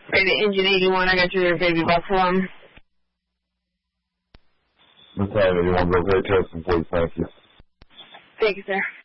Baby Engine 81, I got your baby Buffalo. Miss Anna, you want to go great testing, please? Thank you. Thank you, sir.